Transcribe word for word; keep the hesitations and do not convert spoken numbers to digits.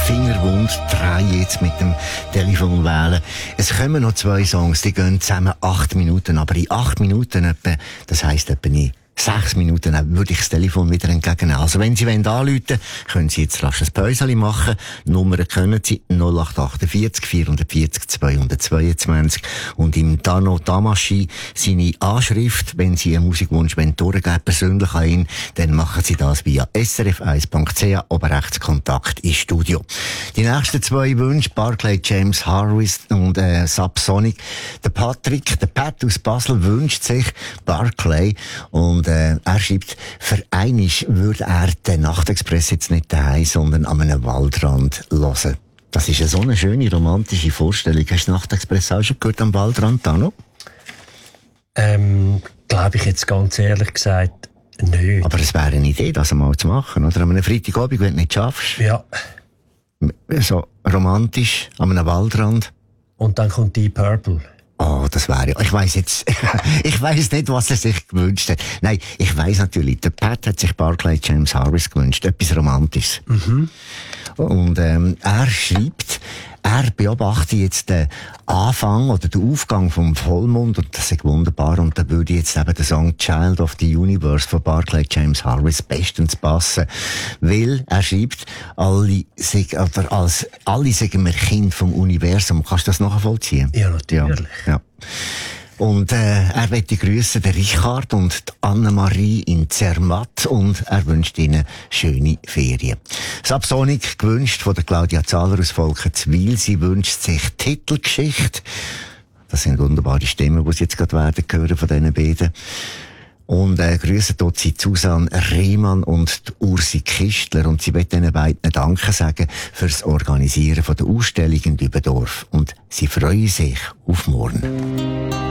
Fingerwund drehen jetzt mit dem Telefon wählen. Es kommen noch zwei Songs, die gehen zusammen acht Minuten, aber in acht Minuten etwa, das heisst etwa nicht sechs Minuten, dann würde ich das Telefon wieder entgegennehmen. Also wenn Sie wollen anrufen, können Sie jetzt rasch ein Päuschen machen. Nummern können Sie null acht vier acht, vier vier null, zwei zwei zwei und im Dano Damaschi seine Anschrift, wenn Sie einen Musikwunsch durchgeben persönlich an ihn, dann machen Sie das via s r f eins punkt c h, oben rechts Kontakt ins Studio. Die nächsten zwei Wünsche, Barclay James Harris und äh, Subsonic. Der Patrick, der Pat aus Basel wünscht sich Barclay und Äh, er schreibt, für einisch würde er den Nachtexpress jetzt nicht daheim, sondern an einem Waldrand hören. Das ist eine so eine schöne, romantische Vorstellung. Hast du den Nachtexpress auch schon gehört am Waldrand, Dano? Ähm, glaube ich jetzt ganz ehrlich gesagt nicht. Aber es wäre eine Idee, das einmal zu machen, oder? An einem Freitagabend, wenn du nicht schaffst. Ja. So romantisch, an einem Waldrand. Und dann kommt Deep Purple. Oh, das wäre ja. Ich weiss jetzt, ich weiss nicht, was er sich gewünscht hat. Nein, ich weiss natürlich, der Pat hat sich Barclay James Harris gewünscht. Etwas Romantisches. Mhm. Und, ähm, er schreibt, er beobachtet jetzt den Anfang oder den Aufgang vom Vollmond und das ist wunderbar und da würde jetzt eben der Song Child of the Universe von Barclay James Harris bestens passen, weil er schreibt, alle, oder als, alle sagen wir Kind vom Universum. Kannst du das nachvollziehen? Ja, natürlich. Ja, ja. Und äh, er möchte grüßen den Richard und die Annemarie in Zermatt und er wünscht ihnen schöne Ferien. Subsonic gewünscht von der Claudia Zahler aus Volkenswil. Sie wünscht sich Titelgeschichte. Das sind wunderbare Stimmen, die Sie jetzt gerade werden hören von diesen beiden. Und äh, grüßen dort sie Susanne Rehmann und die Ursi Kistler. Und sie will diesen beiden Danke sagen fürs Organisieren von der Ausstellung in Dübendorf. Und sie freuen sich auf morgen.